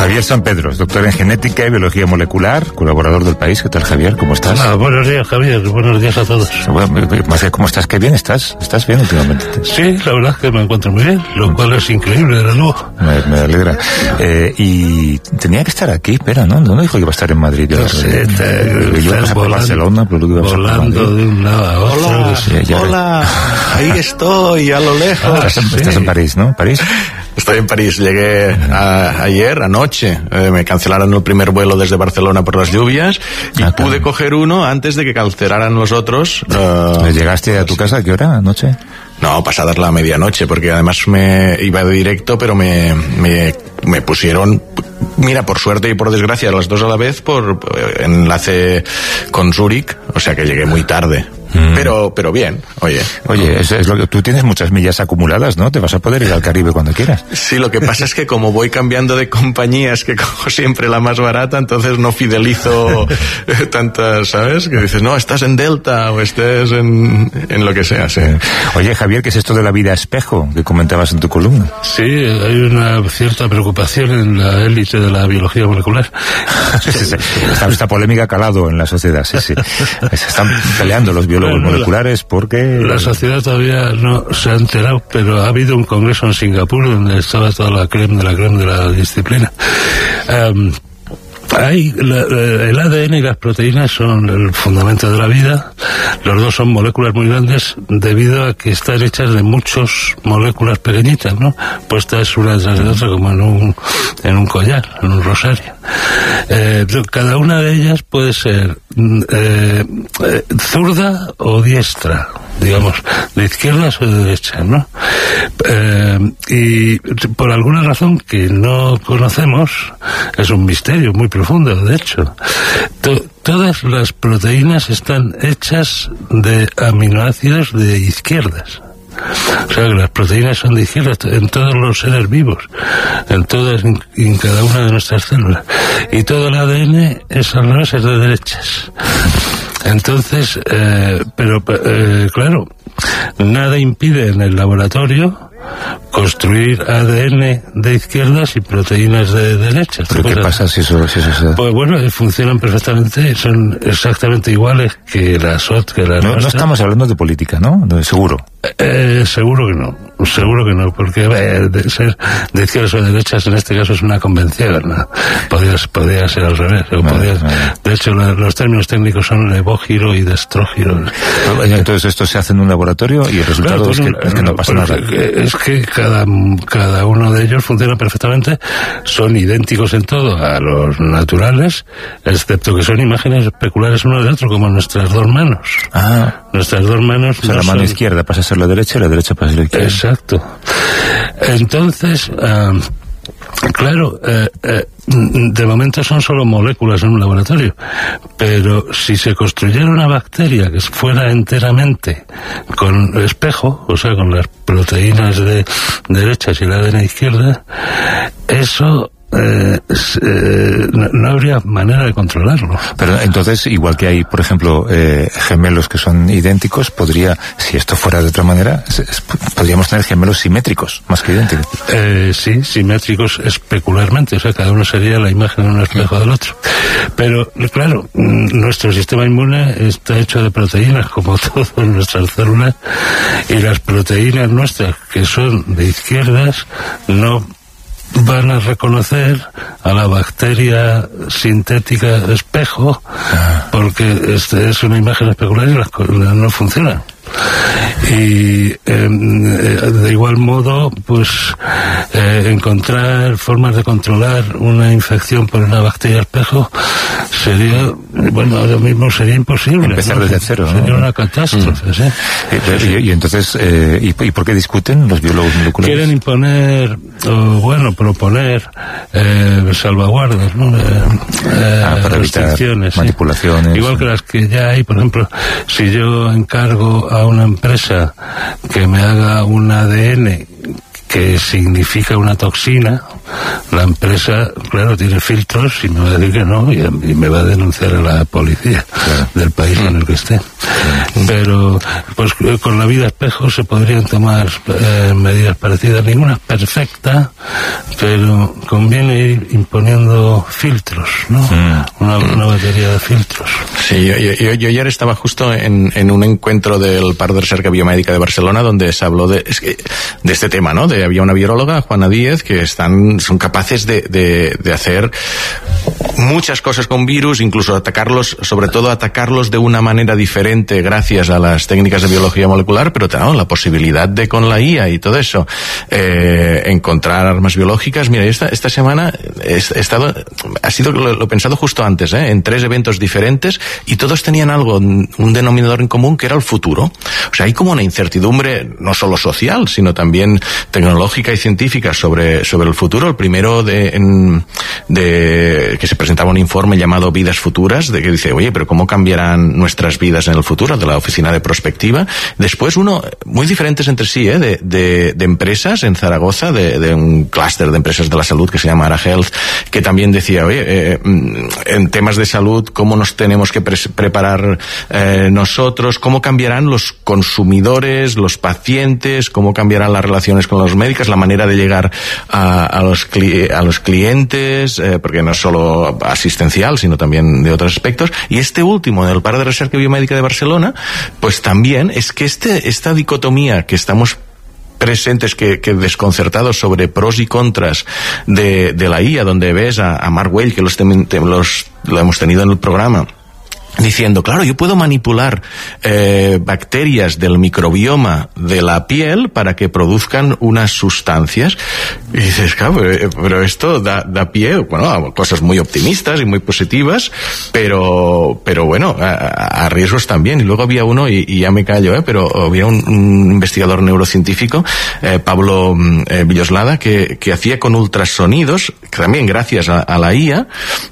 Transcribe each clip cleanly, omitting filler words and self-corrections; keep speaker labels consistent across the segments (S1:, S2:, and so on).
S1: Javier Sampedros, doctor en genética y biología molecular, colaborador del País. ¿Qué tal, Javier? ¿Cómo estás?
S2: Buenos días, Javier. Buenos días a todos.
S1: Bueno, más que cómo estás, qué bien estás. ¿Estás bien últimamente?
S2: Sí, la verdad es que me encuentro muy bien, lo cual es increíble, desde luego.
S1: Me alegra. Y tenía que estar aquí, espera, ¿no? ¿Dónde dijo que iba a estar en Madrid?
S2: No sé,
S1: yo pasé por Barcelona, pero luego iba a
S2: volando de un lado a otro.
S3: Hola, hola, ahí estoy, a lo lejos.
S1: Estás en París, ¿no? ¿París?
S3: Estoy en París, llegué ayer, anoche. Me cancelaron el primer vuelo desde Barcelona por las lluvias y pude coger uno antes de que cancelaran los otros.
S1: ¿Llegaste a tu casa a qué hora anoche?
S3: No, pasadas la medianoche, porque además me iba de directo, pero me pusieron, mira, por suerte y por desgracia, las dos a la vez, por enlace con Zúrich, o sea que llegué muy tarde. Pero bien, oye,
S1: eso es lo que tú tienes, muchas millas acumuladas, ¿no? Te vas a poder ir al Caribe cuando quieras.
S3: Sí, lo que pasa es que como voy cambiando de compañías, que cojo siempre la más barata, entonces no fidelizo tantas, ¿sabes? Que dices, no, estás en Delta o estés en lo que sea, sí.
S1: Oye, Javier, ¿qué es esto de la vida espejo que comentabas en tu columna?
S2: Sí, hay una cierta preocupación en la élite de la biología molecular.
S1: Sí. Esta polémica ha calado en la sociedad, sí. Se están peleando los biólogos moleculares porque...
S2: La sociedad todavía no se ha enterado, pero ha habido un congreso en Singapur donde estaba toda la creme de la disciplina. El ADN y las proteínas son el fundamento de la vida. Los dos son moléculas muy grandes debido a que están hechas de muchas moléculas pequeñitas, ¿no? Puestas una tras de otra como en un collar, en un rosario. Cada una de ellas puede ser zurda o diestra, digamos, de izquierdas o de derechas, ¿no? Y por alguna razón que no conocemos, es un misterio muy profundo, de hecho, todas las proteínas están hechas de aminoácidos de izquierdas. O sea que las proteínas son de izquierdas en todos los seres vivos, en todas y en cada una de nuestras células. Y todo el ADN es al revés, es de derechas. Entonces, claro, nada impide en el laboratorio construir ADN de izquierdas y proteínas de derechas.
S1: ¿Pero qué pasa si eso se da?
S2: Pues bueno, funcionan perfectamente, son exactamente iguales que las otras.
S1: No estamos hablando de política, ¿no? Seguro.
S2: Seguro que no, porque de ser de izquierdas o de derechas en este caso es una convención, ¿no? Podría ser al revés. De hecho, los términos técnicos son levógiro y destrógiro.
S1: Entonces esto se hace en un laboratorio y el resultado es que no pasa nada.
S2: Es que cada uno de ellos funciona perfectamente, son idénticos en todo a los naturales, excepto que son imágenes especulares uno del otro, como nuestras dos manos. Nuestras dos manos.
S1: O sea, la mano izquierda pasa a ser la derecha y la derecha pasa a ser la izquierda.
S2: Exacto. Entonces, claro, de momento son solo moléculas en un laboratorio, pero si se construyera una bacteria que fuera enteramente con espejo, o sea, con las proteínas de derechas y la ADN izquierda, eso no habría manera de controlarlo.
S1: Pero entonces, igual que hay, por ejemplo, gemelos que son idénticos, si esto fuera de otra manera, podríamos tener gemelos simétricos, más que idénticos.
S2: Sí, simétricos especularmente, o sea, cada uno sería la imagen en un espejo del otro. Pero, claro, nuestro sistema inmune está hecho de proteínas, como todas nuestras células, y las proteínas nuestras, que son de izquierdas, no van a reconocer a la bacteria sintética espejo, porque es una imagen especular y las no funcionan. Y de igual modo, pues encontrar formas de controlar una infección por una bacteria espejo sería, bueno, ahora mismo sería imposible.
S1: Empezar desde cero, ¿no?
S2: Sería una catástrofe, ¿sí?
S1: Y entonces, ¿y por qué discuten los biólogos moleculares?
S2: Quieren imponer, proponer salvaguardas, ¿no?
S1: Para
S2: restricciones,
S1: evitar manipulaciones.
S2: Igual que las que ya hay, por ejemplo, si yo encargo a una empresa que me haga un ADN que significa una toxina, la empresa, claro, tiene filtros y me va a decir que no, y me va a denunciar a la policía del país en el que esté. Pero pues con la vida espejo se podrían tomar medidas parecidas. Ninguna es perfecta, pero conviene ir imponiendo filtros, ¿no? Una batería de filtros.
S3: Sí, yo ayer estaba justo en un encuentro del Paro de Recerca Biomédica de Barcelona, donde se habló de este tema, ¿no? Había una viróloga, Juana Díez, que son capaces de hacer muchas cosas con virus, incluso sobre todo atacarlos de una manera diferente gracias a las técnicas de biología molecular, pero claro, la posibilidad de con la IA y todo eso encontrar armas biológicas. Mira, esta semana ha sido lo pensado justo antes, en 3 eventos diferentes, y todos tenían un denominador en común, que era el futuro. O sea, hay como una incertidumbre no solo social, sino también tecnológica y científica sobre el futuro. El primero que se presentaba un informe llamado Vidas Futuras, de que dice, oye, pero ¿cómo cambiarán nuestras vidas en el futuro? De la Oficina de Prospectiva. Después uno, muy diferentes entre sí, de empresas en Zaragoza, de un clúster de empresas de la salud que se llama Ara Health, que también decía, oye, en temas de salud, ¿cómo nos tenemos que preparar nosotros? ¿Cómo cambiarán los consumidores, los pacientes? ¿Cómo cambiarán las relaciones con los médicos? La manera de llegar a los clientes, porque no es solo asistencial, sino también de otros aspectos. Y este último, del Paro de Recerca Biomédica de Barcelona, pues también es que esta dicotomía que estamos presentes, que desconcertados sobre pros y contras de la IA, donde ves a Mark Weil, que lo hemos tenido en el programa, diciendo, claro, yo puedo manipular bacterias del microbioma de la piel para que produzcan unas sustancias. Y dices, claro, pero esto da pie, bueno, a cosas muy optimistas y muy positivas, pero bueno, a riesgos también. Y luego había uno, y ya me callo, pero había un investigador neurocientífico, Pablo Villoslada, que hacía con ultrasonidos, también gracias a la IA,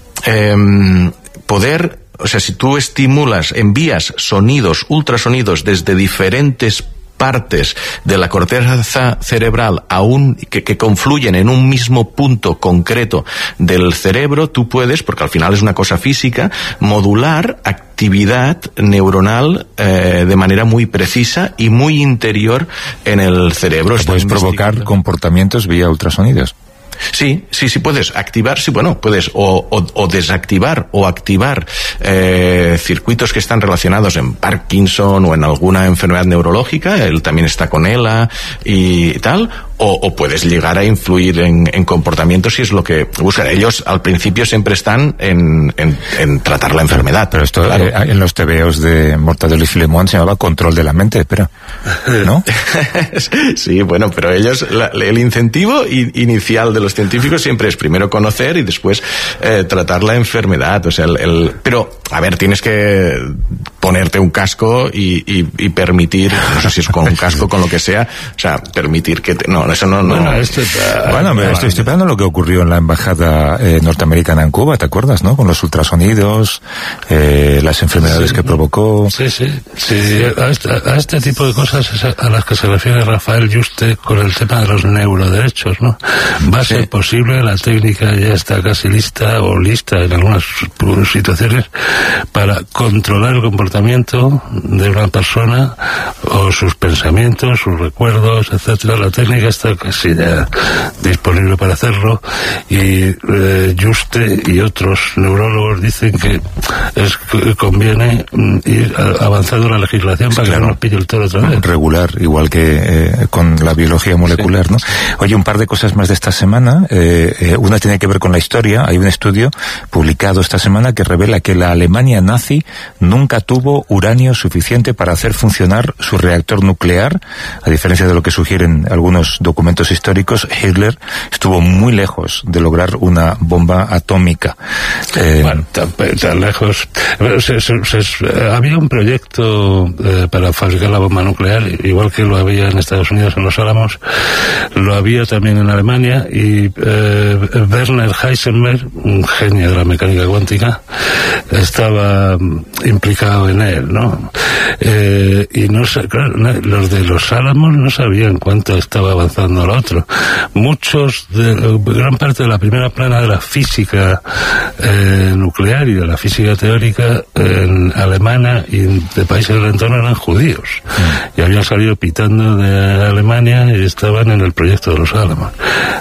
S3: o sea, si tú envías ultrasonidos desde diferentes partes de la corteza cerebral que confluyen en un mismo punto concreto del cerebro, tú puedes, porque al final es una cosa física, modular actividad neuronal de manera muy precisa y muy interior en el cerebro.
S1: Puedes provocar comportamientos vía ultrasonidos.
S3: Sí, puedes activar, puedes o desactivar o activar circuitos que están relacionados en Parkinson o en alguna enfermedad neurológica. Él también está con ELA y tal. O puedes llegar a influir en comportamientos, si es lo que buscan. Ellos al principio siempre están en tratar la enfermedad.
S1: Pero esto, claro, en los TVOs de Mortadelo y Filemón se llamaba control de la mente, pero ¿no?
S3: Sí, bueno, pero ellos, el incentivo inicial de los científicos siempre es primero conocer y después tratar la enfermedad. O sea, pero, a ver, tienes que ponerte un casco y permitir, no sé si es con un casco, con lo que sea, o sea, permitir que eso no.
S1: Bueno, estoy esperando lo que ocurrió en la embajada norteamericana en Cuba, ¿te acuerdas, no? Con los ultrasonidos, las enfermedades que provocó.
S2: Sí. A este tipo de cosas es a las que se refiere Rafael Yuste con el tema de los neuroderechos, ¿no? Va a ser posible, la técnica ya está casi lista en algunas situaciones para controlar el comportamiento de una persona o sus pensamientos, sus recuerdos, etcétera. La técnica está casi ya disponible para hacerlo, y Juste y otros neurólogos dicen que conviene ir avanzando la legislación para que no nos pille el toro otra vez.
S1: Regular, igual que con la biología molecular, ¿no? Oye, un par de cosas más de esta semana. Una tiene que ver con la historia. Hay un estudio publicado esta semana que revela que la Alemania nazi nunca tuvo uranio suficiente para hacer funcionar su reactor nuclear. A diferencia de lo que sugieren algunos documentos históricos, Hitler estuvo muy lejos de lograr una bomba atómica.
S2: Bueno, tan lejos. Había un proyecto para fabricar la bomba nuclear, igual que lo había en Estados Unidos en los Álamos, lo había también en Alemania, y Werner Heisenberg, un genio de la mecánica cuántica, estaba implicado en él, ¿no? Y no sé, claro, los de los Álamos no sabían cuánto estaba avanzando el otro. Gran parte de la primera plana de la física nuclear y de la física teórica alemana y de países del entorno eran judíos. Y habían salido pitando de Alemania y estaban en el proyecto de los Álamos.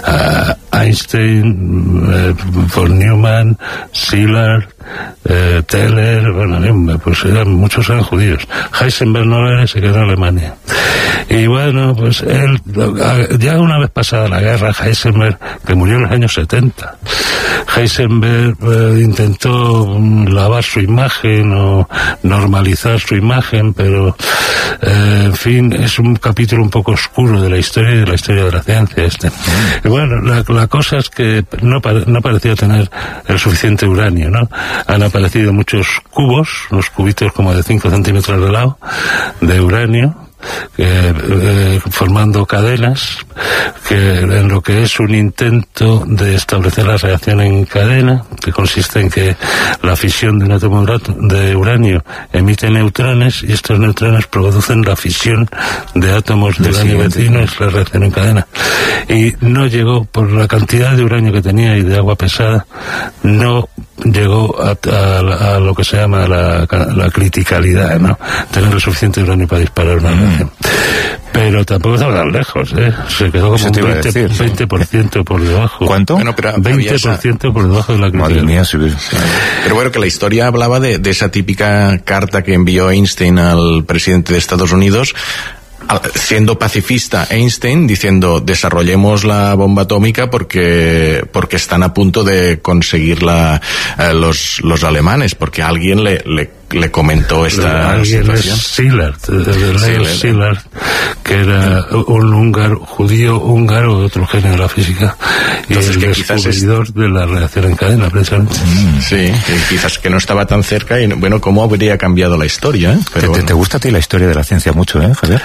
S2: Einstein, von Neumann, Szilard, Teller, bueno, pues muchos eran judíos. Heisenberg no era, se quedó en Alemania. Y bueno, pues él, ya una vez pasada la guerra, Heisenberg, que murió en los años 70, Heisenberg intentó lavar su imagen o normalizar su imagen, pero en fin, es un capítulo un poco oscuro de la historia y de la historia de la ciencia Y bueno, la cosa es que no parecía tener el suficiente uranio, ¿no? Han aparecido muchos cubos, unos cubitos como de 5 centímetros de lado, de uranio, formando cadenas, que en lo que es un intento de establecer la reacción en cadena, que consiste en que la fisión de un átomo de uranio emite neutrones y estos neutrones producen la fisión de átomos de uranio vecino, es la reacción en cadena. Y no llegó, por la cantidad de uranio que tenía y de agua pesada, no llegó a lo que se llama la criticalidad, ¿no? Tener lo suficiente uranio para disparar una reacción. Pero tampoco estaba tan lejos, se quedó como un 20% por debajo.
S1: ¿Cuánto?
S3: Bueno, pero
S2: 20% por debajo de la criticalidad.
S1: Madre mía, sí.
S3: Pero bueno, que la historia hablaba de esa típica carta que envió Einstein al presidente de Estados Unidos, siendo pacifista Einstein, diciendo desarrollemos la bomba atómica porque están a punto de conseguirla los alemanes, porque alguien le comentó esta situación.
S2: Szilard, que era un judío húngaro de otro genio de la física. Entonces, y el descubridor de la reacción en cadena, precisamente.
S3: Sí, quizás que no estaba tan cerca y, bueno, ¿cómo habría cambiado la historia? Pero
S1: ¿Te gusta a ti la historia de la ciencia mucho, Javier?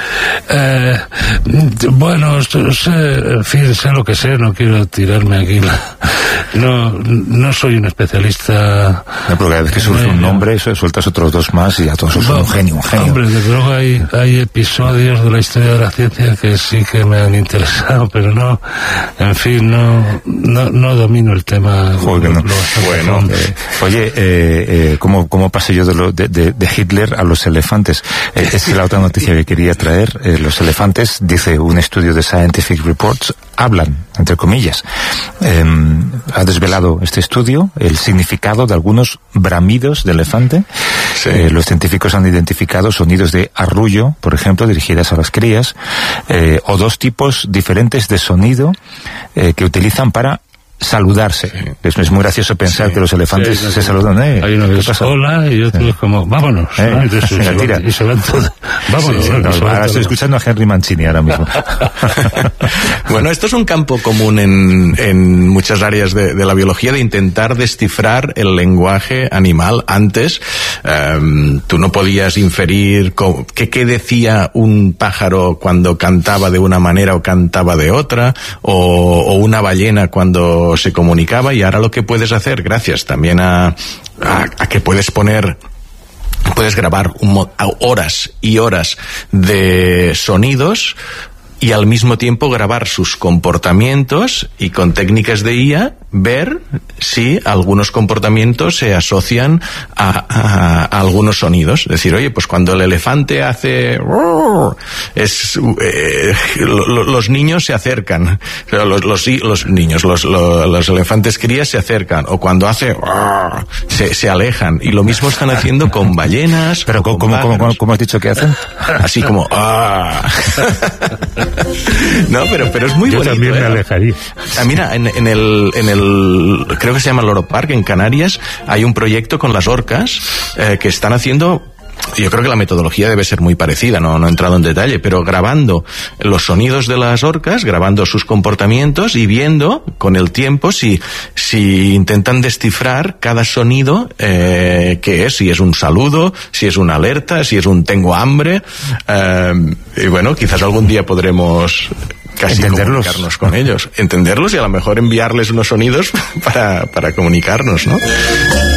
S2: Bueno, en fin, sé lo que sé, no quiero tirarme aquí. No soy un especialista.
S1: No, pero cada vez que surge un nombre, sueltas otros dos más y ya todos son un genio.
S2: Hombre, desde luego hay episodios de la historia de la ciencia que sí que me han interesado, pero no, en fin, no domino el tema.
S1: Bueno, oye, ¿cómo pasé yo de Hitler a los elefantes? Es la otra noticia que quería traer. Los elefantes, dice un estudio de Scientific Reports, hablan, entre comillas. Ha desvelado este estudio el significado de algunos bramidos de elefante. Sí. Los científicos han identificado sonidos de arrullo, por ejemplo, dirigidas a las crías, o dos tipos diferentes de sonido que utilizan para saludarse. Sí. Es muy gracioso pensar que los elefantes se saludan.
S2: Hay uno que es hola y otro es como vámonos. ¿No? Y se van todos. Vámonos.
S1: Ahora estoy escuchando a Henry Mancini ahora mismo.
S3: Bueno, esto es un campo común en muchas áreas de la biología, de intentar descifrar el lenguaje animal. Antes tú no podías inferir qué decía un pájaro cuando cantaba de una manera o cantaba de otra, o una ballena cuando se comunicaba, y ahora lo que puedes hacer, gracias también a que puedes grabar horas y horas de sonidos y al mismo tiempo grabar sus comportamientos y con técnicas de IA ver si algunos comportamientos se asocian a algunos sonidos. Es decir, oye, pues cuando el elefante hace los niños se acercan, los elefantes crías se acercan, o cuando hace se alejan, y lo mismo están haciendo con ballenas.
S1: Pero ¿cómo has dicho que hacen?
S3: Así como no, pero es muy bonito.
S2: Yo también me alejaría.
S3: Mira, en el creo que se llama Loro Park, en Canarias, hay un proyecto con las orcas que están haciendo. Yo creo que la metodología debe ser muy parecida, no he entrado en detalle, pero grabando los sonidos de las orcas, grabando sus comportamientos y viendo con el tiempo si intentan descifrar cada sonido que es, si es un saludo, si es una alerta, si es un tengo hambre, y bueno, quizás algún día podremos casi comunicarnos con ellos, entenderlos y a lo mejor enviarles unos sonidos para comunicarnos, ¿no?